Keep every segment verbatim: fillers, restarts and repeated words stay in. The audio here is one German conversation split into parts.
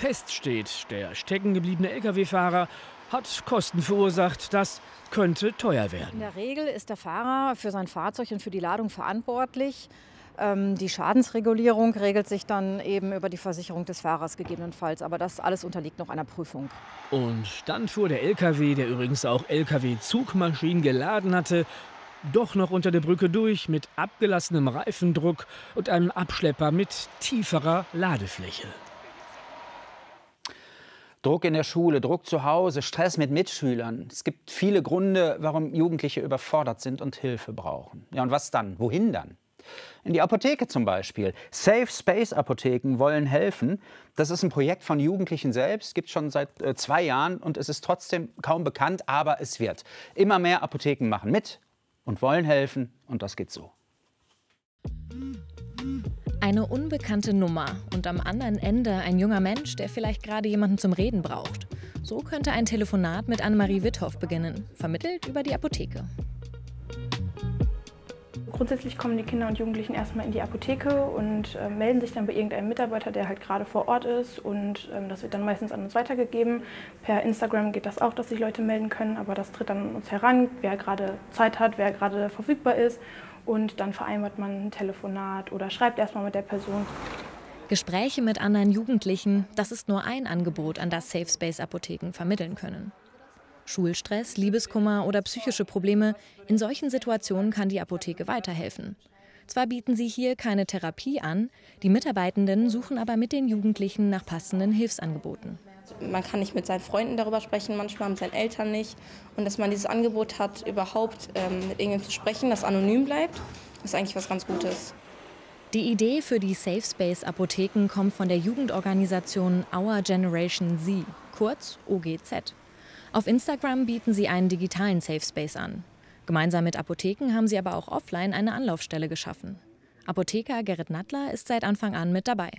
Fest steht, der steckengebliebene L K W-Fahrer hat Kosten verursacht. Das könnte teuer werden. In der Regel ist der Fahrer für sein Fahrzeug und für die Ladung verantwortlich. Ähm, die Schadensregulierung regelt sich dann eben über die Versicherung des Fahrers gegebenenfalls. Aber das alles unterliegt noch einer Prüfung. Und dann fuhr der L K W, der übrigens auch L K W-Zugmaschinen geladen hatte, doch noch unter der Brücke durch mit abgelassenem Reifendruck und einem Abschlepper mit tieferer Ladefläche. Druck in der Schule, Druck zu Hause, Stress mit Mitschülern. Es gibt viele Gründe, warum Jugendliche überfordert sind und Hilfe brauchen. Ja, und was dann? Wohin dann? In die Apotheke zum Beispiel. Safe Space Apotheken wollen helfen. Das ist ein Projekt von Jugendlichen selbst, gibt es schon seit äh, zwei Jahren und es ist trotzdem kaum bekannt, aber es wird. Immer mehr Apotheken machen mit und wollen helfen und das geht so. Eine unbekannte Nummer und am anderen Ende ein junger Mensch, der vielleicht gerade jemanden zum Reden braucht. So könnte ein Telefonat mit Annemarie Witthoff beginnen, vermittelt über die Apotheke. Grundsätzlich kommen die Kinder und Jugendlichen erstmal in die Apotheke und äh, melden sich dann bei irgendeinem Mitarbeiter, der halt gerade vor Ort ist. Und ähm, das wird dann meistens an uns weitergegeben. Per Instagram geht das auch, dass sich Leute melden können, aber das tritt dann an uns heran, wer gerade Zeit hat, wer gerade verfügbar ist. Und dann vereinbart man ein Telefonat oder schreibt erstmal mit der Person. Gespräche mit anderen Jugendlichen, das ist nur ein Angebot, an das Safe Space Apotheken vermitteln können. Schulstress, Liebeskummer oder psychische Probleme, in solchen Situationen kann die Apotheke weiterhelfen. Zwar bieten sie hier keine Therapie an, die Mitarbeitenden suchen aber mit den Jugendlichen nach passenden Hilfsangeboten. Man kann nicht mit seinen Freunden darüber sprechen, manchmal mit seinen Eltern nicht. Und dass man dieses Angebot hat, überhaupt ähm, mit irgendjemandem zu sprechen, das anonym bleibt, ist eigentlich was ganz Gutes. Die Idee für die Safe Space Apotheken kommt von der Jugendorganisation Our Generation Z, kurz O G Z. Auf Instagram bieten sie einen digitalen Safe Space an. Gemeinsam mit Apotheken haben sie aber auch offline eine Anlaufstelle geschaffen. Apotheker Gerrit Nattler ist seit Anfang an mit dabei.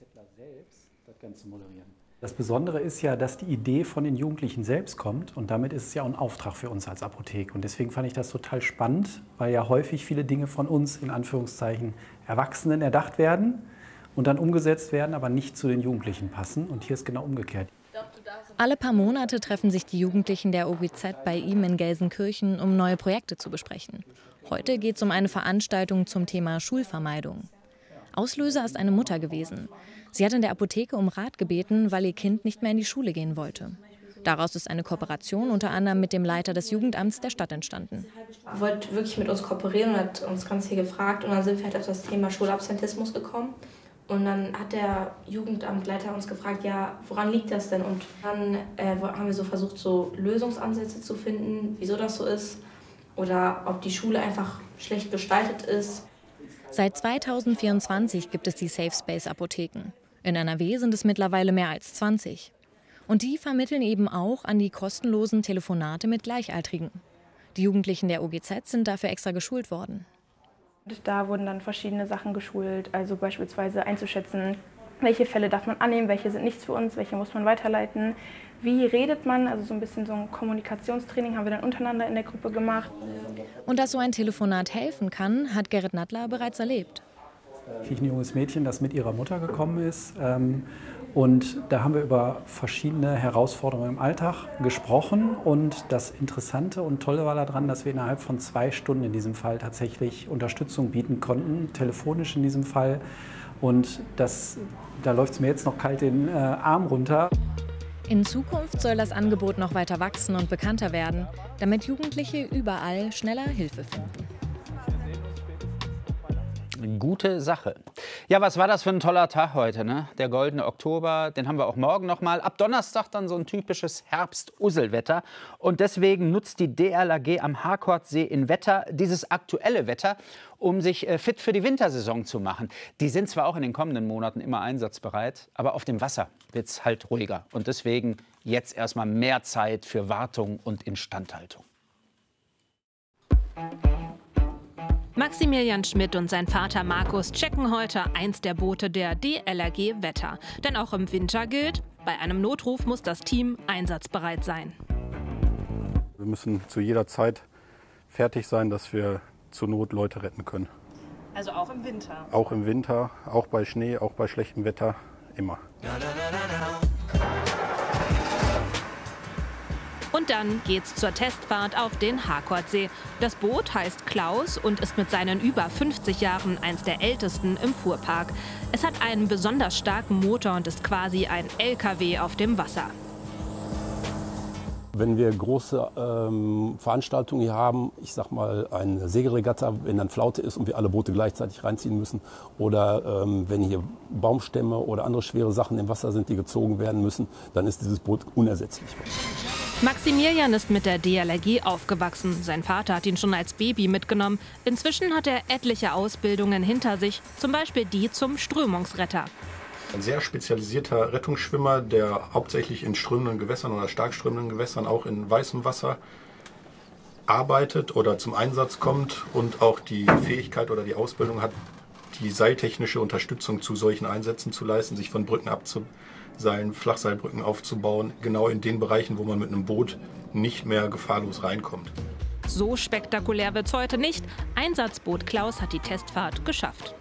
Das Besondere ist ja, dass die Idee von den Jugendlichen selbst kommt und damit ist es ja auch ein Auftrag für uns als Apotheke. Und deswegen fand ich das total spannend, weil ja häufig viele Dinge von uns, in Anführungszeichen, Erwachsenen erdacht werden und dann umgesetzt werden, aber nicht zu den Jugendlichen passen. Und hier ist genau umgekehrt. Alle paar Monate treffen sich die Jugendlichen der O G Z bei ihm in Gelsenkirchen, um neue Projekte zu besprechen. Heute geht es um eine Veranstaltung zum Thema Schulvermeidung. Auslöser ist eine Mutter gewesen. Sie hat in der Apotheke um Rat gebeten, weil ihr Kind nicht mehr in die Schule gehen wollte. Daraus ist eine Kooperation unter anderem mit dem Leiter des Jugendamts der Stadt entstanden. Er wollte wirklich mit uns kooperieren und hat uns ganz viel gefragt. Und dann sind wir halt auf das Thema Schulabsentismus gekommen. Und dann hat der Jugendamtleiter uns gefragt, ja, woran liegt das denn? Und dann äh, haben wir so versucht, so Lösungsansätze zu finden, wieso das so ist. Oder ob die Schule einfach schlecht gestaltet ist. Seit zweitausendvierundzwanzig gibt es die Safe Space Apotheken. In N R W sind es mittlerweile mehr als zwanzig. Und die vermitteln eben auch an die kostenlosen Telefonate mit Gleichaltrigen. Die Jugendlichen der O G Z sind dafür extra geschult worden. Da wurden dann verschiedene Sachen geschult, also beispielsweise einzuschätzen, welche Fälle darf man annehmen, welche sind nichts für uns, welche muss man weiterleiten. Wie redet man, also so ein bisschen so ein Kommunikationstraining haben wir dann untereinander in der Gruppe gemacht. Und dass so ein Telefonat helfen kann, hat Gerrit Nattler bereits erlebt. Ich ein junges Mädchen, das mit ihrer Mutter gekommen ist. Und da haben wir über verschiedene Herausforderungen im Alltag gesprochen. Und das Interessante und Tolle war daran, dass wir innerhalb von zwei Stunden in diesem Fall tatsächlich Unterstützung bieten konnten, telefonisch in diesem Fall. Und das, da läuft es mir jetzt noch kalt den äh, Arm runter. In Zukunft soll das Angebot noch weiter wachsen und bekannter werden, damit Jugendliche überall schneller Hilfe finden. Gute Sache. Ja, was war das für ein toller Tag heute, ne? Der goldene Oktober, den haben wir auch morgen noch mal. Ab Donnerstag dann so ein typisches Herbst-Usselwetter. Und deswegen nutzt die D L R G am Harkordsee in Wetter dieses aktuelle Wetter, um sich äh, fit für die Wintersaison zu machen. Die sind zwar auch in den kommenden Monaten immer einsatzbereit, aber auf dem Wasser wird es halt ruhiger. Und deswegen jetzt erstmal mehr Zeit für Wartung und Instandhaltung. Maximilian Schmidt und sein Vater Markus checken heute eins der Boote der D L R G Wetter. Denn auch im Winter gilt, bei einem Notruf muss das Team einsatzbereit sein. Wir müssen zu jeder Zeit fertig sein, dass wir zur Not Leute retten können. Also auch im Winter? Auch im Winter, auch bei Schnee, auch bei schlechtem Wetter, immer. Und dann geht's zur Testfahrt auf den Harkordsee. Das Boot heißt Klaus und ist mit seinen über fünfzig Jahren eins der ältesten im Fuhrpark. Es hat einen besonders starken Motor und ist quasi ein L K W auf dem Wasser. Wenn wir große ähm, Veranstaltungen hier haben, ich sag mal eine Segelregatta, wenn dann Flaute ist und wir alle Boote gleichzeitig reinziehen müssen, oder ähm, wenn hier Baumstämme oder andere schwere Sachen im Wasser sind, die gezogen werden müssen, dann ist dieses Boot unersetzlich. Maximilian ist mit der D L R G aufgewachsen. Sein Vater hat ihn schon als Baby mitgenommen. Inzwischen hat er etliche Ausbildungen hinter sich, zum Beispiel die zum Strömungsretter. Ein sehr spezialisierter Rettungsschwimmer, der hauptsächlich in strömenden Gewässern oder stark strömenden Gewässern, auch in weißem Wasser, arbeitet oder zum Einsatz kommt und auch die Fähigkeit oder die Ausbildung hat, die seiltechnische Unterstützung zu solchen Einsätzen zu leisten, sich von Brücken abzuseilen, Flachseilbrücken aufzubauen, genau in den Bereichen, wo man mit einem Boot nicht mehr gefahrlos reinkommt. So spektakulär wird's heute nicht. Einsatzboot Klaus hat die Testfahrt geschafft.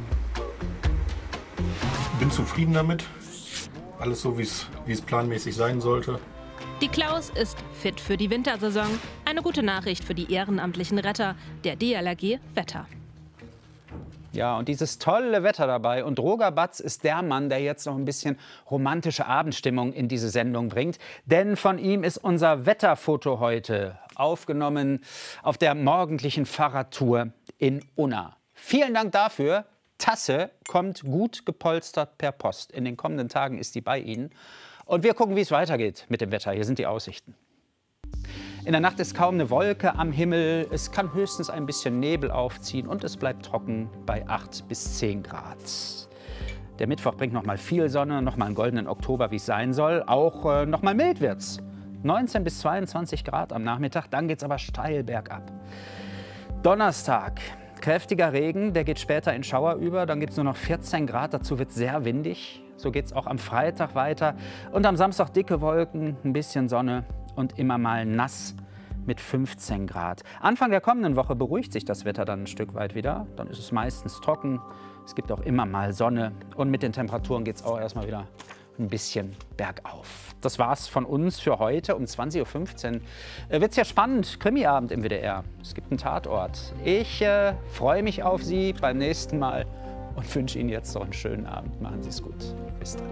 Ich bin zufrieden damit. Alles so, wie es, wie es planmäßig sein sollte. Die Klaus ist fit für die Wintersaison. Eine gute Nachricht für die ehrenamtlichen Retter der D L R G Wetter. Ja, und dieses tolle Wetter dabei. Und Roger Batz ist der Mann, der jetzt noch ein bisschen romantische Abendstimmung in diese Sendung bringt. Denn von ihm ist unser Wetterfoto heute aufgenommen auf der morgendlichen Fahrradtour in Unna. Vielen Dank dafür. Tasse kommt gut gepolstert per Post. In den kommenden Tagen ist die bei Ihnen. Und wir gucken, wie es weitergeht mit dem Wetter. Hier sind die Aussichten. In der Nacht ist kaum eine Wolke am Himmel. Es kann höchstens ein bisschen Nebel aufziehen und es bleibt trocken bei acht bis zehn Grad. Der Mittwoch bringt noch mal viel Sonne, noch mal einen goldenen Oktober, wie es sein soll. Auch äh, noch mal mild wird's. neunzehn bis zweiundzwanzig Grad am Nachmittag, dann geht's aber steil bergab. Donnerstag. Kräftiger Regen, der geht später in Schauer über. Dann gibt es nur noch vierzehn Grad, dazu wird es sehr windig. So geht es auch am Freitag weiter. Und am Samstag dicke Wolken, ein bisschen Sonne und immer mal nass mit fünfzehn Grad. Anfang der kommenden Woche beruhigt sich das Wetter dann ein Stück weit wieder. Dann ist es meistens trocken. Es gibt auch immer mal Sonne. Und mit den Temperaturen geht es auch erstmal wieder ein bisschen bergauf. Das war's von uns für heute. Um zwanzig Uhr fünfzehn äh, wird es ja spannend. Krimiabend im W D R. Es gibt einen Tatort. Ich äh, freue mich auf Sie beim nächsten Mal und wünsche Ihnen jetzt noch einen schönen Abend. Machen Sie es gut. Bis dann.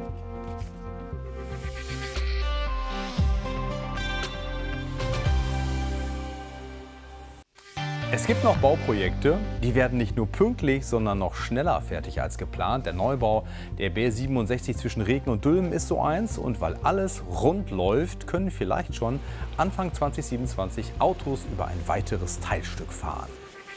Es gibt noch Bauprojekte, die werden nicht nur pünktlich, sondern noch schneller fertig als geplant. Der Neubau der B siebenundsechzig zwischen Reken und Dülmen ist so eins. Und weil alles rund läuft, können vielleicht schon Anfang zwanzig siebenundzwanzig Autos über ein weiteres Teilstück fahren.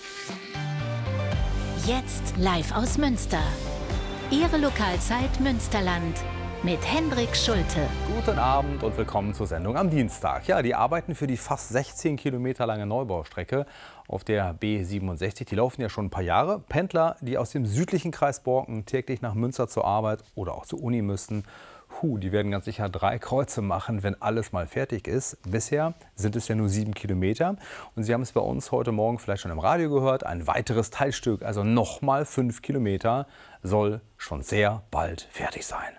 Jetzt live aus Münster. Ihre Lokalzeit Münsterland. Mit Hendrik Schulte. Guten Abend und willkommen zur Sendung am Dienstag. Ja, die Arbeiten für die fast sechzehn Kilometer lange Neubaustrecke auf der B siebenundsechzig, die laufen ja schon ein paar Jahre. Pendler, die aus dem südlichen Kreis Borken täglich nach Münster zur Arbeit oder auch zur Uni müssen, huh, die werden ganz sicher drei Kreuze machen, wenn alles mal fertig ist. Bisher sind es ja nur sieben Kilometer. Und Sie haben es bei uns heute Morgen vielleicht schon im Radio gehört. Ein weiteres Teilstück, also nochmal fünf Kilometer, soll schon sehr bald fertig sein.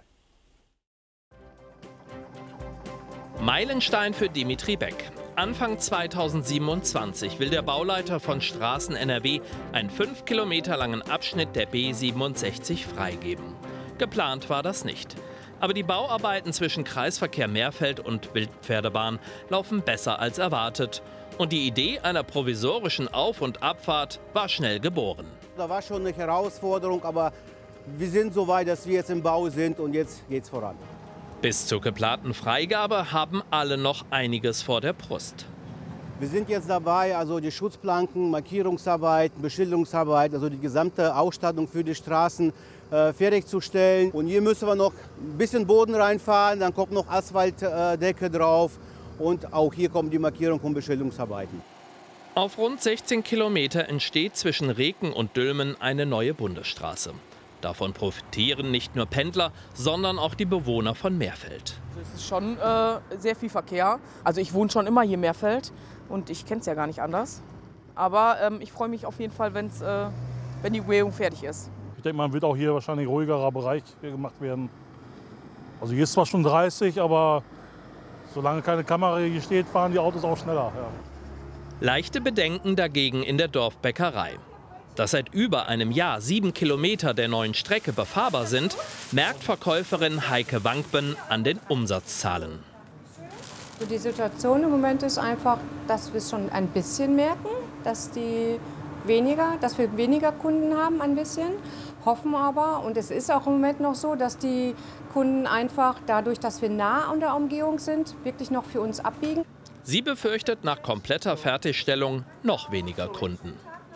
Meilenstein für Dimitri Beck. Anfang zweitausendsiebenundzwanzig will der Bauleiter von Straßen N R W einen fünf Kilometer langen Abschnitt der B siebenundsechzig freigeben. Geplant war das nicht. Aber die Bauarbeiten zwischen Kreisverkehr Meerfeld und Wildpferdebahn laufen besser als erwartet. Und die Idee einer provisorischen Auf- und Abfahrt war schnell geboren. Da war schon eine Herausforderung, aber wir sind so weit, dass wir jetzt im Bau sind und jetzt geht's voran. Bis zur geplanten Freigabe haben alle noch einiges vor der Brust. Wir sind jetzt dabei, also die Schutzplanken, Markierungsarbeiten, Beschilderungsarbeit, also die gesamte Ausstattung für die Straßen äh, fertigzustellen. Und hier müssen wir noch ein bisschen Boden reinfahren, dann kommt noch Asphaltdecke äh, drauf und auch hier kommen die Markierung- und Beschilderungsarbeiten. Auf rund sechzehn Kilometer entsteht zwischen Reken und Dülmen eine neue Bundesstraße. Davon profitieren nicht nur Pendler, sondern auch die Bewohner von Meerfeld. Es ist schon äh, sehr viel Verkehr. Also ich wohne schon immer hier in Meerfeld und ich kenne es ja gar nicht anders. Aber ähm, ich freue mich auf jeden Fall, wenn's, äh, wenn die Umgehung fertig ist. Ich denke, man wird auch hier wahrscheinlich ein ruhigerer Bereich gemacht werden. Also hier ist zwar schon dreißig, aber Solange keine Kamera hier steht, fahren die Autos auch schneller. Ja. Leichte Bedenken dagegen in der Dorfbäckerei. Dass seit über einem Jahr sieben Kilometer der neuen Strecke befahrbar sind, merkt Verkäuferin Heike Wankben an den Umsatzzahlen. Die Situation im Moment ist einfach, dass wir es schon ein bisschen merken, dass, die weniger, dass wir weniger Kunden haben ein bisschen, hoffen aber, und es ist auch im Moment noch so, dass die Kunden einfach dadurch, dass wir nah an der Umgehung sind, wirklich noch für uns abbiegen. Sie befürchtet nach kompletter Fertigstellung noch weniger Kunden.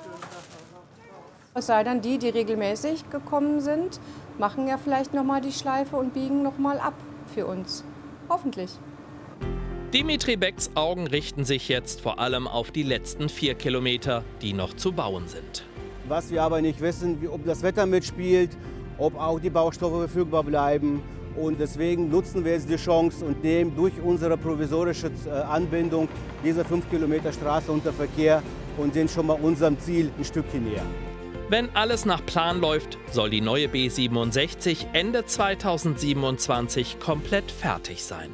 Es sei denn, die, die regelmäßig gekommen sind, machen ja vielleicht noch mal die Schleife und biegen noch mal ab für uns. Hoffentlich. Dimitri Becks Augen richten sich jetzt vor allem auf die letzten vier Kilometer, die noch zu bauen sind. Was wir aber nicht wissen, wie, ob das Wetter mitspielt, ob auch die Baustoffe verfügbar bleiben. Und deswegen nutzen wir jetzt die Chance und nehmen durch unsere provisorische Anbindung diese fünf Kilometer Straße unter Verkehr und sind schon mal unserem Ziel ein Stückchen näher. Wenn alles nach Plan läuft, soll die neue B siebenundsechzig Ende zweitausendsiebenundzwanzig komplett fertig sein.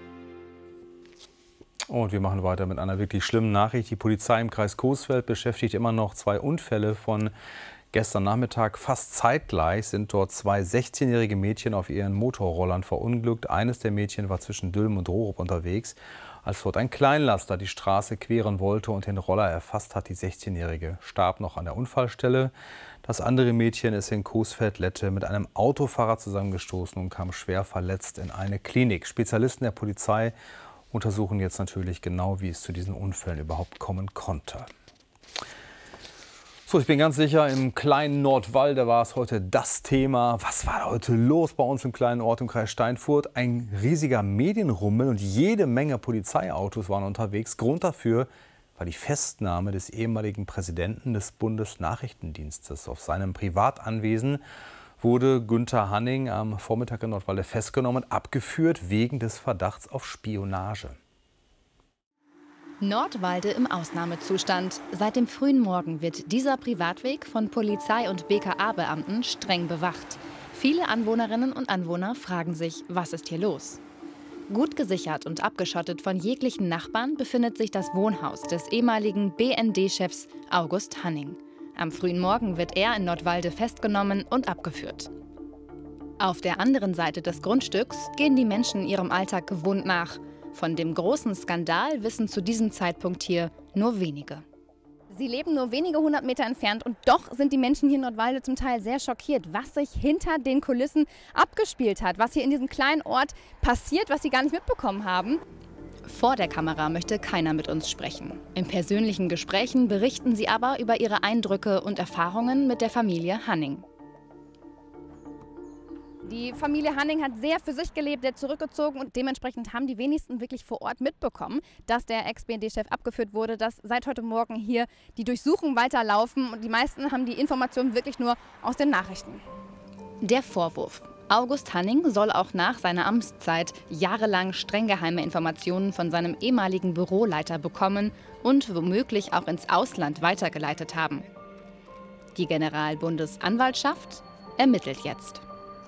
Und wir machen weiter mit einer wirklich schlimmen Nachricht. Die Polizei im Kreis Coesfeld beschäftigt immer noch zwei Unfälle von gestern Nachmittag. Fast zeitgleich sind dort zwei sechzehnjährige Mädchen auf ihren Motorrollern verunglückt. Eines der Mädchen war zwischen Dülmen und Rorup unterwegs, als dort ein Kleinlaster die Straße queren wollte und den Roller erfasst hat. Die sechzehnjährige starb noch an der Unfallstelle. Das andere Mädchen ist in Coesfeld-Lette mit einem Autofahrer zusammengestoßen und kam schwer verletzt in eine Klinik. Spezialisten der Polizei untersuchen jetzt natürlich genau, wie es zu diesen Unfällen überhaupt kommen konnte. So, ich bin ganz sicher, im kleinen Nordwalde war es heute das Thema. Was war da heute los bei uns im kleinen Ort im Kreis Steinfurt? Ein riesiger Medienrummel und jede Menge Polizeiautos waren unterwegs. Grund dafür war die Festnahme des ehemaligen Präsidenten des Bundesnachrichtendienstes. Auf seinem Privatanwesen wurde Günther Hanning am Vormittag in Nordwalde festgenommen, abgeführt wegen des Verdachts auf Spionage. Nordwalde im Ausnahmezustand. Seit dem frühen Morgen wird dieser Privatweg von Polizei und B K A-Beamten streng bewacht. Viele Anwohnerinnen und Anwohner fragen sich, was ist hier los? Gut gesichert und abgeschottet von jeglichen Nachbarn befindet sich das Wohnhaus des ehemaligen B N D-Chefs August Hanning. Am frühen Morgen wird er in Nordwalde festgenommen und abgeführt. Auf der anderen Seite des Grundstücks gehen die Menschen ihrem Alltag gewohnt nach. Von dem großen Skandal wissen zu diesem Zeitpunkt hier nur wenige. Sie leben nur wenige hundert Meter entfernt und doch sind die Menschen hier in Nordwalde zum Teil sehr schockiert, was sich hinter den Kulissen abgespielt hat, was hier in diesem kleinen Ort passiert, was sie gar nicht mitbekommen haben. Vor der Kamera möchte keiner mit uns sprechen. In persönlichen Gesprächen berichten sie aber über ihre Eindrücke und Erfahrungen mit der Familie Hanning. Die Familie Hanning hat sehr für sich gelebt, sehr zurückgezogen und dementsprechend haben die wenigsten wirklich vor Ort mitbekommen, dass der Ex-B N D-Chef abgeführt wurde, dass seit heute Morgen hier die Durchsuchungen weiterlaufen und die meisten haben die Informationen wirklich nur aus den Nachrichten. Der Vorwurf: August Hanning soll auch nach seiner Amtszeit jahrelang streng geheime Informationen von seinem ehemaligen Büroleiter bekommen und womöglich auch ins Ausland weitergeleitet haben. Die Generalbundesanwaltschaft ermittelt jetzt.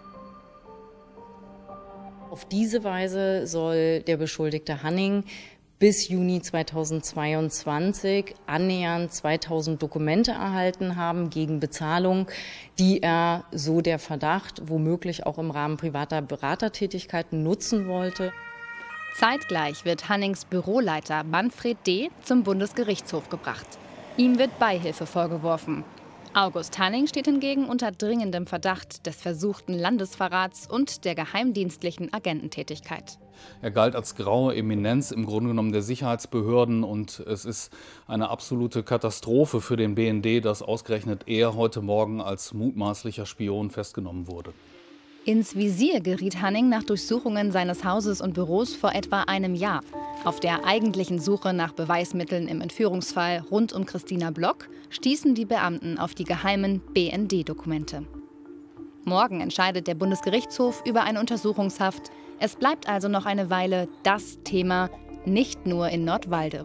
Auf diese Weise soll der Beschuldigte Hanning bis Juni zweitausendzweiundzwanzig annähernd zweitausend Dokumente erhalten haben gegen Bezahlung, die er, so der Verdacht, womöglich auch im Rahmen privater Beratertätigkeiten nutzen wollte. Zeitgleich wird Hannings Büroleiter Manfred D. zum Bundesgerichtshof gebracht. Ihm wird Beihilfe vorgeworfen. August Hanning steht hingegen unter dringendem Verdacht des versuchten Landesverrats und der geheimdienstlichen Agententätigkeit. Er galt als graue Eminenz im Grunde genommen der Sicherheitsbehörden und es ist eine absolute Katastrophe für den B N D, dass ausgerechnet er heute Morgen als mutmaßlicher Spion festgenommen wurde. Ins Visier geriet Hanning nach Durchsuchungen seines Hauses und Büros vor etwa einem Jahr. Auf der eigentlichen Suche nach Beweismitteln im Entführungsfall rund um Christina Block stießen die Beamten auf die geheimen B N D-Dokumente. Morgen entscheidet der Bundesgerichtshof über eine Untersuchungshaft. Es bleibt also noch eine Weile das Thema, nicht nur in Nordwalde.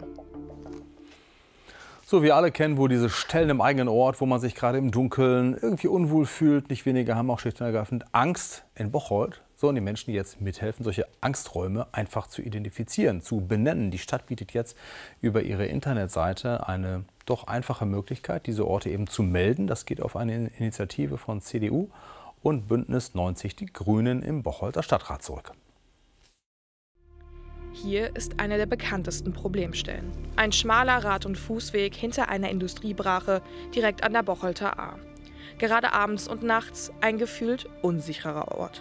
So, wir alle kennen wohl diese Stellen im eigenen Ort, wo man sich gerade im Dunkeln irgendwie unwohl fühlt. Nicht wenige haben auch schlicht und ergreifend Angst. In Bocholt sollen die Menschen jetzt mithelfen, solche Angsträume einfach zu identifizieren, zu benennen. Die Stadt bietet jetzt über ihre Internetseite eine doch einfache Möglichkeit, diese Orte eben zu melden. Das geht auf eine Initiative von C D U und Bündnis neunzig Die Grünen im Bocholter Stadtrat zurück. Hier ist eine der bekanntesten Problemstellen. Ein schmaler Rad- und Fußweg hinter einer Industriebrache direkt an der Bocholter Ahr. Gerade abends und nachts ein gefühlt unsicherer Ort.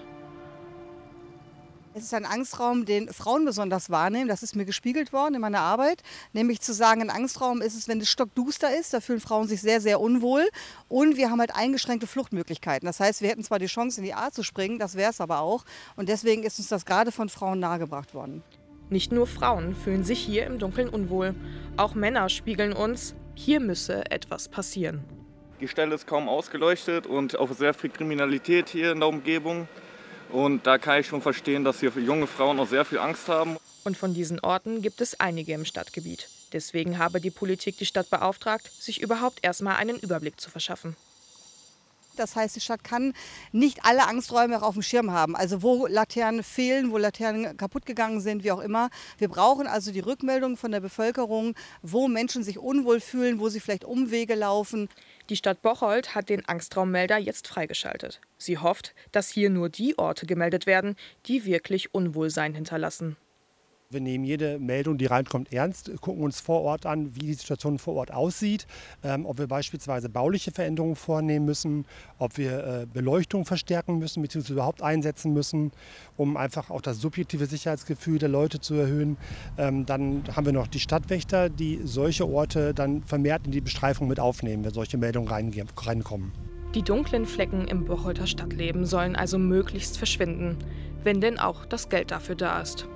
Es ist ein Angstraum, den Frauen besonders wahrnehmen. Das ist mir gespiegelt worden in meiner Arbeit. Nämlich zu sagen, ein Angstraum ist es, wenn es stockduster ist. Da fühlen Frauen sich sehr, sehr unwohl. Und wir haben halt eingeschränkte Fluchtmöglichkeiten. Das heißt, wir hätten zwar die Chance, in die Ahr zu springen, das wäre es aber auch. Und deswegen ist uns das gerade von Frauen nahegebracht worden. Nicht nur Frauen fühlen sich hier im Dunkeln unwohl. Auch Männer spiegeln uns, hier müsse etwas passieren. Die Stelle ist kaum ausgeleuchtet und auch sehr viel Kriminalität hier in der Umgebung. Und da kann ich schon verstehen, dass hier junge Frauen auch sehr viel Angst haben. Und von diesen Orten gibt es einige im Stadtgebiet. Deswegen habe die Politik die Stadt beauftragt, sich überhaupt erstmal einen Überblick zu verschaffen. Das heißt, die Stadt kann nicht alle Angsträume auch auf dem Schirm haben. Also wo Laternen fehlen, wo Laternen kaputt gegangen sind, wie auch immer. Wir brauchen also die Rückmeldung von der Bevölkerung, wo Menschen sich unwohl fühlen, wo sie vielleicht Umwege laufen. Die Stadt Bocholt hat den Angstraummelder jetzt freigeschaltet. Sie hofft, dass hier nur die Orte gemeldet werden, die wirklich Unwohlsein hinterlassen. Wir nehmen jede Meldung, die reinkommt, ernst, gucken uns vor Ort an, wie die Situation vor Ort aussieht, ähm, ob wir beispielsweise bauliche Veränderungen vornehmen müssen, ob wir äh, Beleuchtung verstärken müssen bzw. überhaupt einsetzen müssen, um einfach auch das subjektive Sicherheitsgefühl der Leute zu erhöhen. Ähm, dann haben wir noch die Stadtwächter, die solche Orte dann vermehrt in die Bestreifung mit aufnehmen, wenn solche Meldungen reinkommen. Die dunklen Flecken im Bocholter Stadtleben sollen also möglichst verschwinden, wenn denn auch das Geld dafür da ist.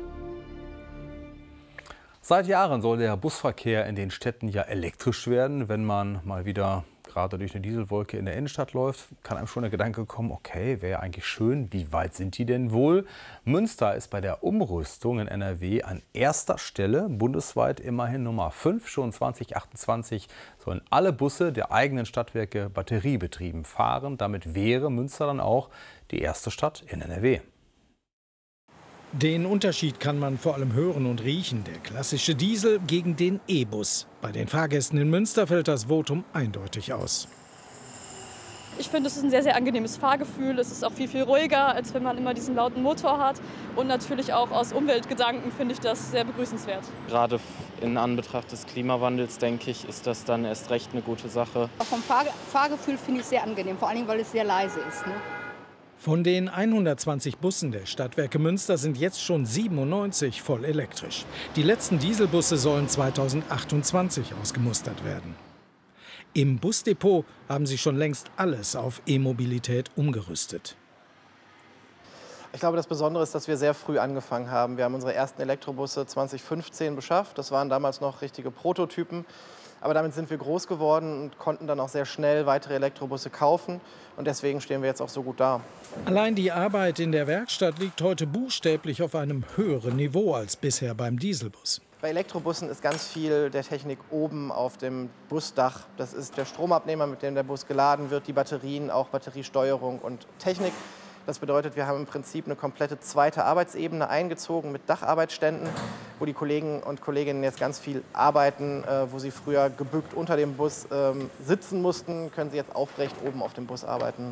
Seit Jahren soll der Busverkehr in den Städten ja elektrisch werden. Wenn man mal wieder gerade durch eine Dieselwolke in der Innenstadt läuft, kann einem schon der Gedanke kommen, okay, wäre ja eigentlich schön, wie weit sind die denn wohl? Münster ist bei der Umrüstung in N R W an erster Stelle, bundesweit immerhin Nummer fünf. Schon zwanzig achtundzwanzig sollen alle Busse der eigenen Stadtwerke batteriebetrieben fahren. Damit wäre Münster dann auch die erste Stadt in N R W. Den Unterschied kann man vor allem hören und riechen. Der klassische Diesel gegen den E-Bus. Bei den Fahrgästen in Münster fällt das Votum eindeutig aus. Ich finde, es ist ein sehr, sehr angenehmes Fahrgefühl. Es ist auch viel, viel ruhiger, als wenn man immer diesen lauten Motor hat. Und natürlich auch aus Umweltgedanken finde ich das sehr begrüßenswert. Gerade in Anbetracht des Klimawandels, denke ich, ist das dann erst recht eine gute Sache. Auch vom Fahr Fahrgefühl finde ich es sehr angenehm, vor allem, weil es sehr leise ist. Ne? Von den hundertzwanzig Bussen der Stadtwerke Münster sind jetzt schon siebenundneunzig voll elektrisch. Die letzten Dieselbusse sollen zweitausendachtundzwanzig ausgemustert werden. Im Busdepot haben sie schon längst alles auf E-Mobilität umgerüstet. Ich glaube, das Besondere ist, dass wir sehr früh angefangen haben. Wir haben unsere ersten Elektrobusse zwanzig fünfzehn beschafft. Das waren damals noch richtige Prototypen. Aber damit sind wir groß geworden und konnten dann auch sehr schnell weitere Elektrobusse kaufen. Und deswegen stehen wir jetzt auch so gut da. Allein die Arbeit in der Werkstatt liegt heute buchstäblich auf einem höheren Niveau als bisher beim Dieselbus. Bei Elektrobussen ist ganz viel der Technik oben auf dem Busdach. Das ist der Stromabnehmer, mit dem der Bus geladen wird, die Batterien, auch Batteriesteuerung und Technik. Das bedeutet, wir haben im Prinzip eine komplette zweite Arbeitsebene eingezogen mit Dacharbeitsständen, wo die Kollegen und Kolleginnen jetzt ganz viel arbeiten. Äh, wo sie früher gebückt unter dem Bus ähm, sitzen mussten, können sie jetzt aufrecht oben auf dem Bus arbeiten.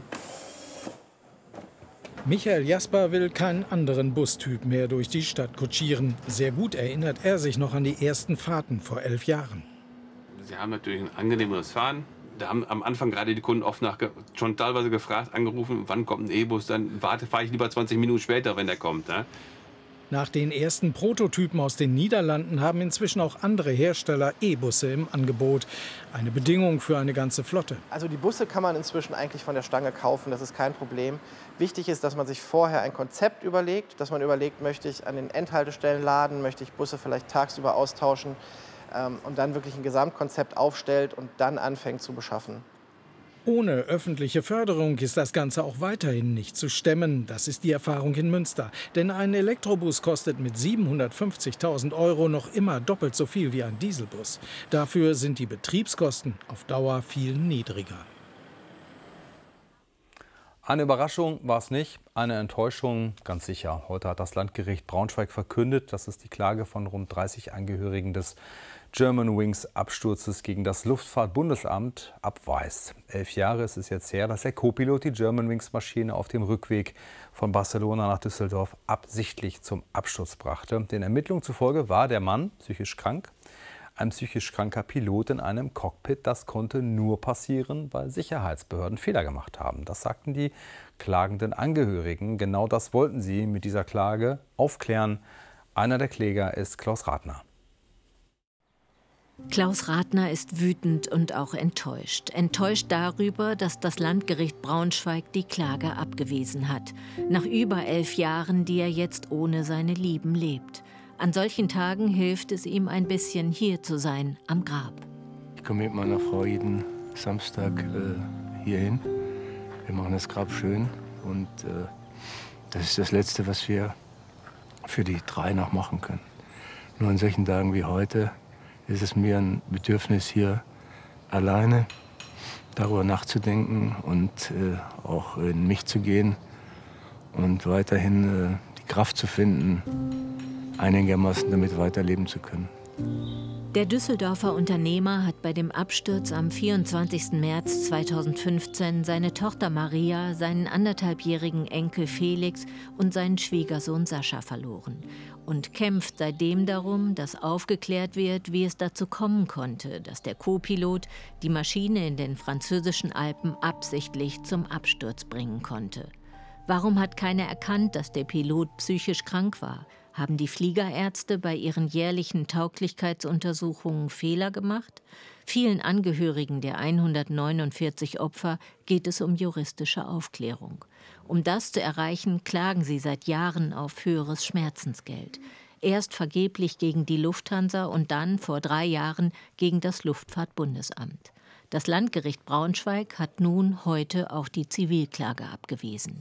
Michael Jasper will keinen anderen Bustyp mehr durch die Stadt kutschieren. Sehr gut erinnert er sich noch an die ersten Fahrten vor elf Jahren. Sie haben natürlich ein angenehmeres Fahren. Da haben am Anfang gerade die Kunden oft nach, schon teilweise gefragt, angerufen, wann kommt ein E-Bus, dann warte, fahre ich lieber zwanzig Minuten später, wenn der kommt. Ne? Nach den ersten Prototypen aus den Niederlanden haben inzwischen auch andere Hersteller E-Busse im Angebot. Eine Bedingung für eine ganze Flotte. Also die Busse kann man inzwischen eigentlich von der Stange kaufen, das ist kein Problem. Wichtig ist, dass man sich vorher ein Konzept überlegt, dass man überlegt, möchte ich an den Endhaltestellen laden, möchte ich Busse vielleicht tagsüber austauschen. Und dann wirklich ein Gesamtkonzept aufstellt und dann anfängt zu beschaffen. Ohne öffentliche Förderung ist das Ganze auch weiterhin nicht zu stemmen. Das ist die Erfahrung in Münster. Denn ein Elektrobus kostet mit siebenhundertfünfzigtausend Euro noch immer doppelt so viel wie ein Dieselbus. Dafür sind die Betriebskosten auf Dauer viel niedriger. Eine Überraschung war es nicht, eine Enttäuschung ganz sicher. Heute hat das Landgericht Braunschweig verkündet, dass es die Klage von rund dreißig Angehörigen des Germanwings-Absturzes gegen das Luftfahrtbundesamt abweist. Elf Jahre ist es jetzt her, dass der Co-Pilot die Germanwings-Maschine auf dem Rückweg von Barcelona nach Düsseldorf absichtlich zum Absturz brachte. Den Ermittlungen zufolge war der Mann psychisch krank. Ein psychisch kranker Pilot in einem Cockpit, das konnte nur passieren, weil Sicherheitsbehörden Fehler gemacht haben. Das sagten die klagenden Angehörigen. Genau das wollten sie mit dieser Klage aufklären. Einer der Kläger ist Klaus Rathner. Klaus Rathner ist wütend und auch enttäuscht. Enttäuscht darüber, dass das Landgericht Braunschweig die Klage abgewiesen hat. Nach über elf Jahren, die er jetzt ohne seine Lieben lebt. An solchen Tagen hilft es ihm ein bisschen, hier zu sein, am Grab. Ich komme mit meiner Frau jeden Samstag äh, hier hin. Wir machen das Grab schön und äh, das ist das Letzte, was wir für die drei noch machen können. Nur an solchen Tagen wie heute ist es mir ein Bedürfnis, hier alleine darüber nachzudenken und äh, auch in mich zu gehen und weiterhin äh, die Kraft zu finden, einigermaßen damit weiterleben zu können. Der Düsseldorfer Unternehmer hat bei dem Absturz am vierundzwanzigsten März zweitausendfünfzehn seine Tochter Maria, seinen anderthalbjährigen Enkel Felix und seinen Schwiegersohn Sascha verloren und kämpft seitdem darum, dass aufgeklärt wird, wie es dazu kommen konnte, dass der Co-Pilot die Maschine in den französischen Alpen absichtlich zum Absturz bringen konnte. Warum hat keiner erkannt, dass der Pilot psychisch krank war? Haben die Fliegerärzte bei ihren jährlichen Tauglichkeitsuntersuchungen Fehler gemacht? Vielen Angehörigen der hundertneunundvierzig Opfer geht es um juristische Aufklärung. Um das zu erreichen, klagen sie seit Jahren auf höheres Schmerzensgeld. Erst vergeblich gegen die Lufthansa und dann vor drei Jahren gegen das Luftfahrtbundesamt. Das Landgericht Braunschweig hat nun heute auch die Zivilklage abgewiesen.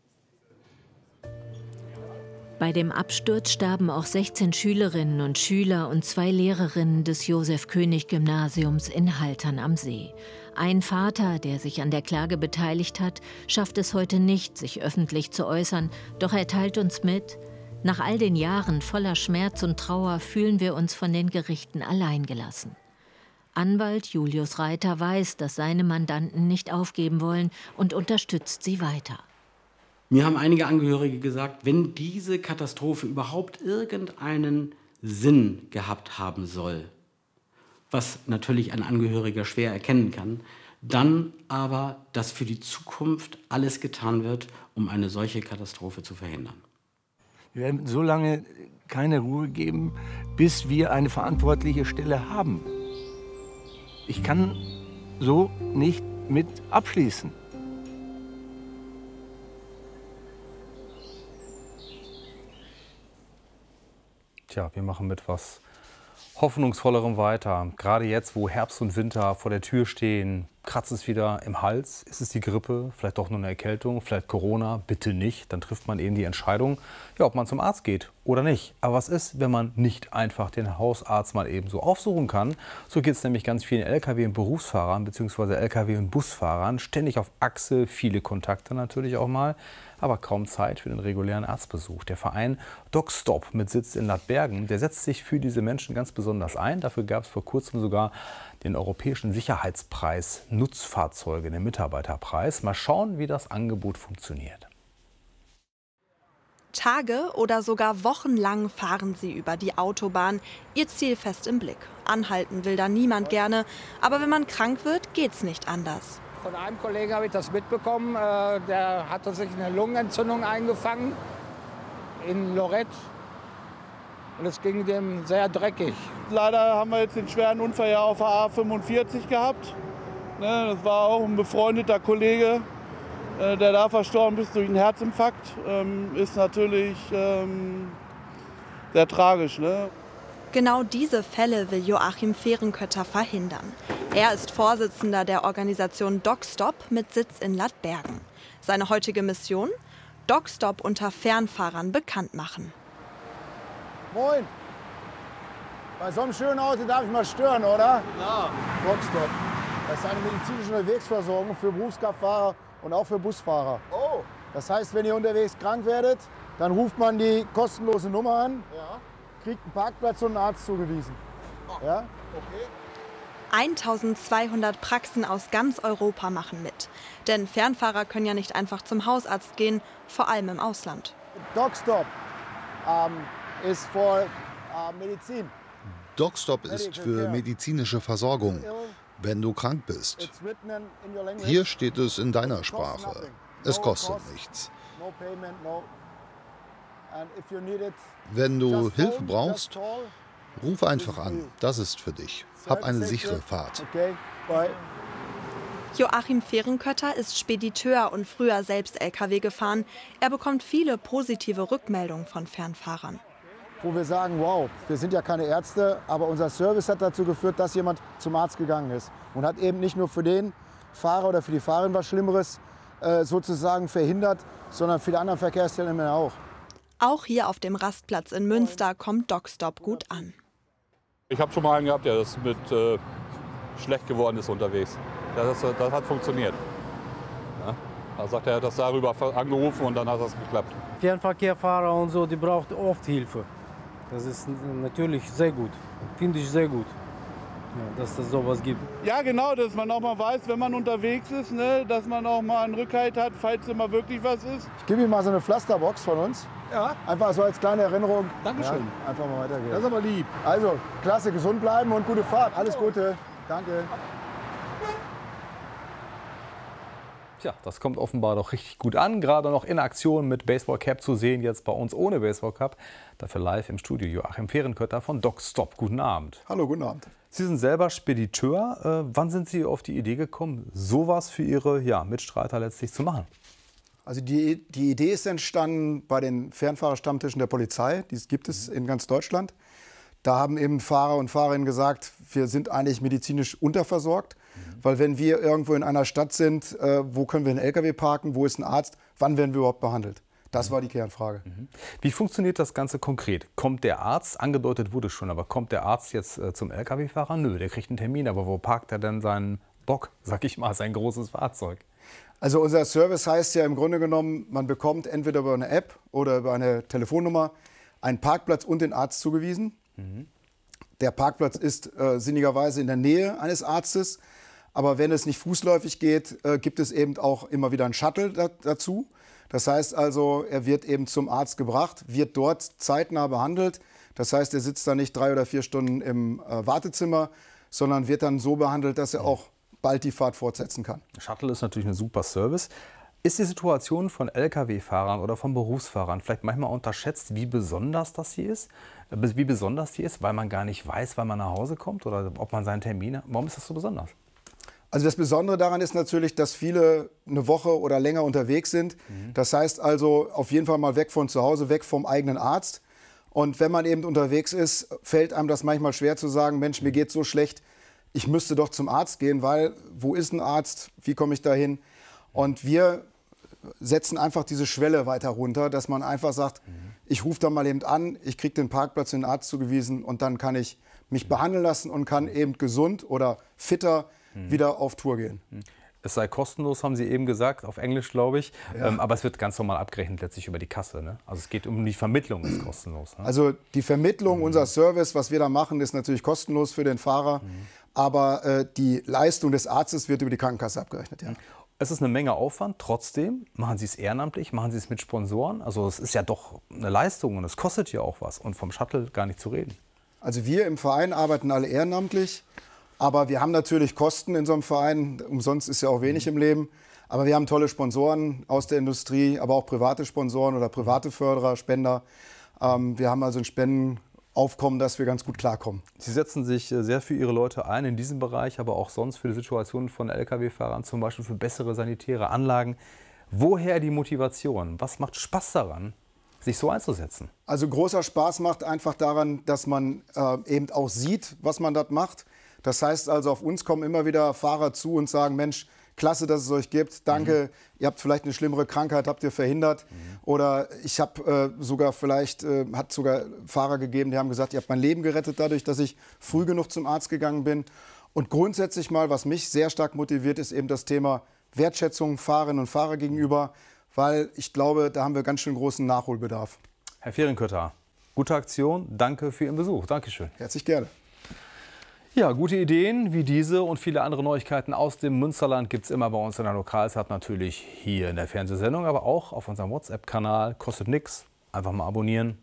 Bei dem Absturz starben auch sechzehn Schülerinnen und Schüler und zwei Lehrerinnen des Josef-König-Gymnasiums in Haltern am See. Ein Vater, der sich an der Klage beteiligt hat, schafft es heute nicht, sich öffentlich zu äußern. Doch er teilt uns mit: Nach all den Jahren voller Schmerz und Trauer fühlen wir uns von den Gerichten alleingelassen. Anwalt Julius Reiter weiß, dass seine Mandanten nicht aufgeben wollen und unterstützt sie weiter. Mir haben einige Angehörige gesagt, wenn diese Katastrophe überhaupt irgendeinen Sinn gehabt haben soll, was natürlich ein Angehöriger schwer erkennen kann, dann aber, dass für die Zukunft alles getan wird, um eine solche Katastrophe zu verhindern. Wir werden so lange keine Ruhe geben, bis wir eine verantwortliche Stelle haben. Ich kann so nicht mit abschließen. Tja, wir machen mit was Hoffnungsvollerem weiter. Gerade jetzt, wo Herbst und Winter vor der Tür stehen, kratzt es wieder im Hals. Ist es die Grippe? Vielleicht doch nur eine Erkältung? Vielleicht Corona? Bitte nicht. Dann trifft man eben die Entscheidung, ja, ob man zum Arzt geht oder nicht. Aber was ist, wenn man nicht einfach den Hausarzt mal eben so aufsuchen kann? So geht es nämlich ganz vielen L K W- und Berufsfahrern bzw. L K W- und Busfahrern. Ständig auf Achse, viele Kontakte natürlich auch mal, aber kaum Zeit für den regulären Arztbesuch. Der Verein DocStop mit Sitz in Ladbergen, der setzt sich für diese Menschen ganz besonders ein. Dafür gab es vor kurzem sogar den Europäischen Sicherheitspreis Nutzfahrzeuge, den Mitarbeiterpreis. Mal schauen, wie das Angebot funktioniert. Tage oder sogar wochenlang fahren sie über die Autobahn, ihr Ziel fest im Blick. Anhalten will da niemand gerne, aber wenn man krank wird, geht's nicht anders. Von einem Kollegen habe ich das mitbekommen, der hatte sich eine Lungenentzündung eingefangen in Lorette und es ging dem sehr dreckig. Leider haben wir jetzt den schweren Unfall ja auf der A fünfundvierzig gehabt. Das war auch ein befreundeter Kollege, der da verstorben ist durch einen Herzinfarkt. Ist natürlich sehr tragisch. Ne? Genau diese Fälle will Joachim Fehrenkötter verhindern. Er ist Vorsitzender der Organisation DocStop mit Sitz in Ladbergen. Seine heutige Mission? DocStop unter Fernfahrern bekannt machen. Moin! Bei so einem schönen Auto darf ich mal stören, oder? Ja. DocStop. Das ist eine medizinische Unterwegsversorgung für Berufskraftfahrer und auch für Busfahrer. Oh. Das heißt, wenn ihr unterwegs krank werdet, dann ruft man die kostenlose Nummer an, ja. kriegt einen Parkplatz und einen Arzt zugewiesen. Oh. Ja? Okay. eintausendzweihundert Praxen aus ganz Europa machen mit. Denn Fernfahrer können ja nicht einfach zum Hausarzt gehen, vor allem im Ausland. DocStop um, ist für uh, Medizin. DocStop ist für medizinische Versorgung, wenn du krank bist. Hier steht es in deiner Sprache. Es kostet nichts. Wenn du Hilfe brauchst, ruf einfach an. Das ist für dich. Hab eine sichere Fahrt. Joachim Fehrenkötter ist Spediteur und früher selbst L K W gefahren. Er bekommt viele positive Rückmeldungen von Fernfahrern. Wo wir sagen, wow, wir sind ja keine Ärzte, aber unser Service hat dazu geführt, dass jemand zum Arzt gegangen ist. Und hat eben nicht nur für den Fahrer oder für die Fahrerin was Schlimmeres äh, sozusagen verhindert, sondern für die anderen Verkehrsteilnehmer auch. Auch hier auf dem Rastplatz in Münster kommt DocStop gut an. Ich habe schon mal einen gehabt, der ist mit äh, schlecht geworden ist unterwegs. Das, das hat funktioniert. Ja, da sagt er, hat das darüber angerufen und dann hat das geklappt. Fernverkehrfahrer und so, die braucht oft Hilfe. Das ist natürlich sehr gut, finde ich sehr gut, ja, dass es sowas gibt. Ja genau, dass man auch mal weiß, wenn man unterwegs ist, ne, dass man auch mal einen Rückhalt hat, falls immer wirklich was ist. Ich gebe Ihnen mal so eine Pflasterbox von uns. Ja. Einfach so als kleine Erinnerung. Dankeschön. Ja, einfach mal weitergehen. Das ist aber lieb. Also, klasse, gesund bleiben und gute Fahrt. Alles Gute. Danke. Tja, das kommt offenbar doch richtig gut an. Gerade noch in Aktion mit Baseballcap zu sehen, jetzt bei uns ohne Baseballcap. Dafür live im Studio Joachim Fehrenkötter von DocStop. Guten Abend. Hallo, guten Abend. Sie sind selber Spediteur. Äh, wann sind Sie auf die Idee gekommen, sowas für Ihre ja, Mitstreiter letztlich zu machen? Also die, die Idee ist entstanden bei den Fernfahrerstammtischen der Polizei. Die gibt es in ganz Deutschland. Da haben eben Fahrer und Fahrerinnen gesagt, wir sind eigentlich medizinisch unterversorgt. Mhm. Weil wenn wir irgendwo in einer Stadt sind, äh, wo können wir einen L K W parken, wo ist ein Arzt, wann werden wir überhaupt behandelt? Das war die Kernfrage. Mhm. Wie funktioniert das Ganze konkret? Kommt der Arzt, angedeutet wurde es schon, aber kommt der Arzt jetzt äh, zum L K W-Fahrer? Nö, der kriegt einen Termin, aber wo parkt er denn seinen Bock, sag ich mal, sein großes Fahrzeug? Also unser Service heißt ja im Grunde genommen, man bekommt entweder über eine App oder über eine Telefonnummer einen Parkplatz und den Arzt zugewiesen. Mhm. Der Parkplatz ist äh, sinnigerweise in der Nähe eines Arztes, aber wenn es nicht fußläufig geht, äh, gibt es eben auch immer wieder einen Shuttle da, dazu. Das heißt also, er wird eben zum Arzt gebracht, wird dort zeitnah behandelt. Das heißt, er sitzt da nicht drei oder vier Stunden im äh, Wartezimmer, sondern wird dann so behandelt, dass er auch bald die Fahrt fortsetzen kann. Shuttle ist natürlich ein super Service. Ist die Situation von L K W-Fahrern oder von Berufsfahrern vielleicht manchmal unterschätzt, wie besonders das hier ist? Wie besonders die ist, weil man gar nicht weiß, wann man nach Hause kommt oder ob man seinen Termin hat? Warum ist das so besonders? Also das Besondere daran ist natürlich, dass viele eine Woche oder länger unterwegs sind. Mhm. Das heißt also auf jeden Fall mal weg von zu Hause, weg vom eigenen Arzt. Und wenn man eben unterwegs ist, fällt einem das manchmal schwer zu sagen, Mensch, mir geht's so schlecht, ich müsste doch zum Arzt gehen, weil wo ist ein Arzt, wie komme ich da hin? Und wir setzen einfach diese Schwelle weiter runter, dass man einfach sagt, mhm. ich rufe da mal eben an, ich kriege den Parkplatz in den Arzt zugewiesen und dann kann ich mich mhm. behandeln lassen und kann eben gesund oder fitter mhm. wieder auf Tour gehen. Es sei kostenlos, haben Sie eben gesagt, auf Englisch glaube ich, ja. ähm, aber es wird ganz normal abgerechnet letztlich über die Kasse. Ne? Also es geht um die Vermittlung, ist kostenlos. Ne? Also die Vermittlung, mhm. unser Service, was wir da machen, ist natürlich kostenlos für den Fahrer, mhm. aber äh, die Leistung des Arztes wird über die Krankenkasse abgerechnet. Ja. Es ist eine Menge Aufwand, trotzdem machen Sie es ehrenamtlich, machen Sie es mit Sponsoren. Also es ist ja doch eine Leistung und es kostet ja auch was und vom Shuttle gar nicht zu reden. Also wir im Verein arbeiten alle ehrenamtlich, aber wir haben natürlich Kosten in so einem Verein. Umsonst ist ja auch wenig im Leben. Aber wir haben tolle Sponsoren aus der Industrie, aber auch private Sponsoren oder private Förderer, Spender. Ähm, wir haben also ein Spendenaufkommen, dass wir ganz gut klarkommen. Sie setzen sich sehr für Ihre Leute ein in diesem Bereich, aber auch sonst für die Situation von L K W-Fahrern, zum Beispiel für bessere sanitäre Anlagen. Woher die Motivation? Was macht Spaß daran, sich so einzusetzen? Also großer Spaß macht einfach daran, dass man äh, eben auch sieht, was man dort macht. Das heißt also, auf uns kommen immer wieder Fahrer zu und sagen, Mensch, klasse, dass es euch gibt. Danke, mhm. ihr habt vielleicht eine schlimmere Krankheit, habt ihr verhindert. Mhm. Oder ich habe äh, sogar vielleicht, äh, hat sogar Fahrer gegeben, die haben gesagt, ihr habt mein Leben gerettet dadurch, dass ich früh genug zum Arzt gegangen bin. Und grundsätzlich mal, was mich sehr stark motiviert, ist eben das Thema Wertschätzung Fahrerinnen und Fahrer gegenüber, weil ich glaube, da haben wir ganz schön großen Nachholbedarf. Herr Fehrenkötter, gute Aktion, danke für Ihren Besuch. Dankeschön. Herzlich gerne. Ja, gute Ideen wie diese und viele andere Neuigkeiten aus dem Münsterland gibt es immer bei uns in der Lokalzeit, natürlich hier in der Fernsehsendung, aber auch auf unserem WhatsApp-Kanal. Kostet nichts. Einfach mal abonnieren.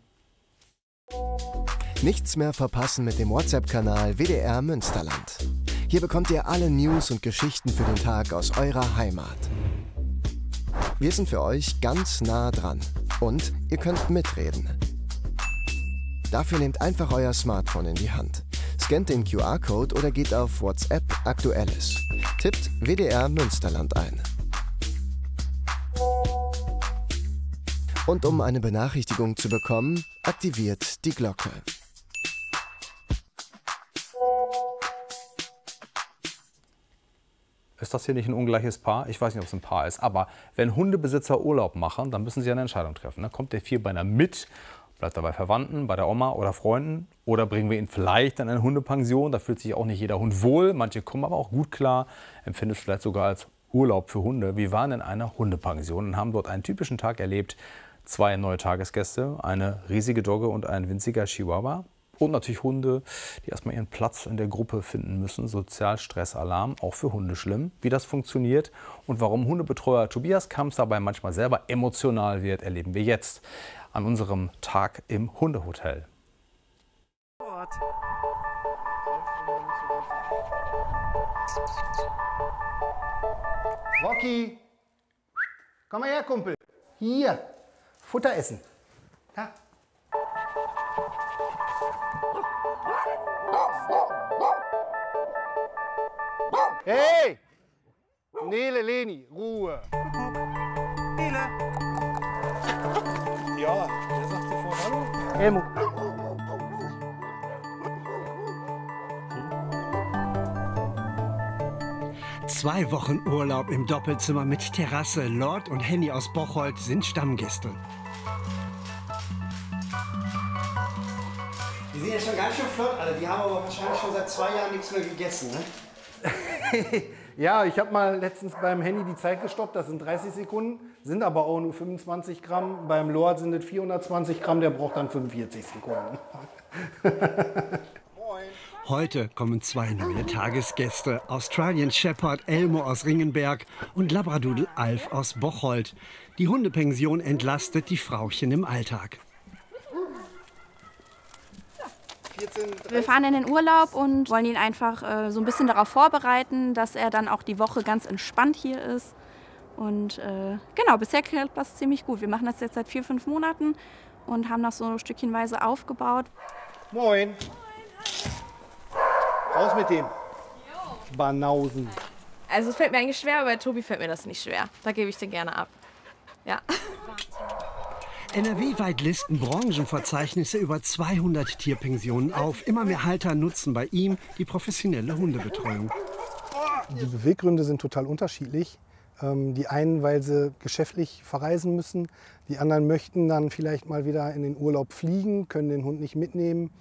Nichts mehr verpassen mit dem WhatsApp-Kanal W D R Münsterland. Hier bekommt ihr alle News und Geschichten für den Tag aus eurer Heimat. Wir sind für euch ganz nah dran und ihr könnt mitreden. Dafür nehmt einfach euer Smartphone in die Hand. Scannt den Q R-Code oder geht auf WhatsApp Aktuelles. Tippt W D R Münsterland ein. Und um eine Benachrichtigung zu bekommen, aktiviert die Glocke. Ist das hier nicht ein ungleiches Paar? Ich weiß nicht, ob es ein Paar ist. Aber wenn Hundebesitzer Urlaub machen, dann müssen sie eine Entscheidung treffen. Ne? Kommt der Vierbeiner mit? Bleibt er bei Verwandten, bei der Oma oder Freunden? Oder bringen wir ihn vielleicht in eine Hundepension? Da fühlt sich auch nicht jeder Hund wohl. Manche kommen aber auch gut klar, empfinden es vielleicht sogar als Urlaub für Hunde. Wir waren in einer Hundepension und haben dort einen typischen Tag erlebt. Zwei neue Tagesgäste, eine riesige Dogge und ein winziger Chihuahua. Und natürlich Hunde, die erstmal ihren Platz in der Gruppe finden müssen. Sozialstressalarm, auch für Hunde schlimm. Wie das funktioniert und warum Hundebetreuer Tobias Kamps dabei manchmal selber emotional wird, erleben wir jetzt an unserem Tag im Hundehotel. Rocky, komm mal her, Kumpel. Hier, Futter essen. Da. Hey! Nele, Leni, Ruhe. Nele. Ja, der sagt sofort Hallo. Helmut. Zwei Wochen Urlaub im Doppelzimmer mit Terrasse. Lord und Henny aus Bocholt sind Stammgäste. Die sind ja schon ganz schön flott, alle. Die haben aber wahrscheinlich schon seit zwei Jahren nichts mehr gegessen, ne? Ja, ich habe mal letztens beim Henny die Zeit gestoppt. Das sind dreißig Sekunden, sind aber auch nur fünfundzwanzig Gramm. Beim Lord sind es vierhundertzwanzig Gramm, der braucht dann fünfundvierzig Sekunden. Heute kommen zwei neue Tagesgäste. Australian Shepherd Elmo aus Ringenberg und Labradoodle Alf aus Bocholt. Die Hundepension entlastet die Frauchen im Alltag. Wir fahren in den Urlaub und wollen ihn einfach äh, so ein bisschen darauf vorbereiten, dass er dann auch die Woche ganz entspannt hier ist. Und äh, genau, bisher klappt das ziemlich gut. Wir machen das jetzt seit vier, fünf Monaten und haben das so stückchenweise aufgebaut. Moin. Raus mit dem. Banausen. Also es fällt mir eigentlich schwer, aber bei Tobi fällt mir das nicht schwer. Da gebe ich den gerne ab. Ja. N R W-weit listen Branchenverzeichnisse über zweihundert Tierpensionen auf. Immer mehr Halter nutzen bei ihm die professionelle Hundebetreuung. Die Beweggründe sind total unterschiedlich. Die einen, weil sie geschäftlich verreisen müssen. Die anderen möchten dann vielleicht mal wieder in den Urlaub fliegen, können den Hund nicht mitnehmen.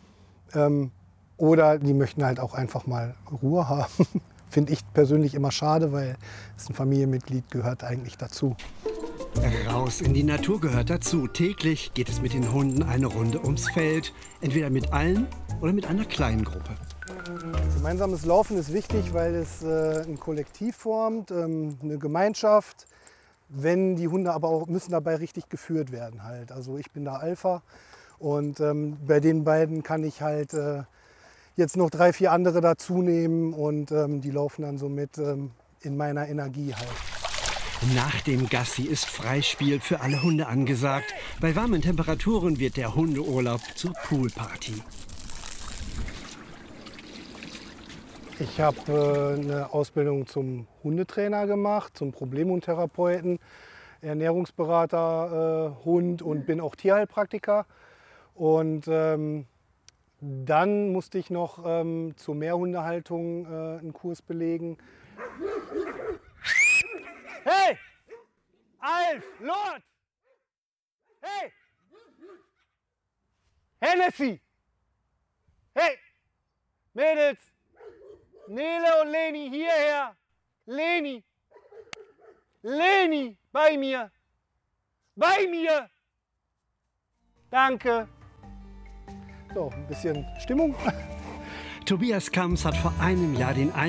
Oder die möchten halt auch einfach mal Ruhe haben. Finde ich persönlich immer schade, weil es ein Familienmitglied gehört eigentlich dazu. Raus in die Natur gehört dazu. Täglich geht es mit den Hunden eine Runde ums Feld. Entweder mit allen oder mit einer kleinen Gruppe. Gemeinsames Laufen ist wichtig, weil es äh, ein Kollektiv formt, ähm, eine Gemeinschaft. Wenn die Hunde aber auch müssen dabei richtig geführt werden halt. Also ich bin da Alpha und ähm, bei den beiden kann ich halt äh, jetzt noch drei, vier andere dazu nehmen und ähm, die laufen dann so mit ähm, in meiner Energie halt. Nach dem Gassi ist Freispiel für alle Hunde angesagt. Bei warmen Temperaturen wird der Hundeurlaub zur Poolparty. Ich habe äh, eine Ausbildung zum Hundetrainer gemacht, zum Problemhundtherapeuten, Ernährungsberater, äh, Hund und bin auch Tierheilpraktiker. Und ähm, dann musste ich noch ähm, zur Mehrhundehaltung äh, einen Kurs belegen. Hey! Alf! Lord! Hey! Hennessy! Hey! Mädels! Nele und Leni, hierher! Leni! Leni, bei mir. Bei mir. Danke. So, ein bisschen Stimmung. Tobias Kamps hat vor einem Jahr den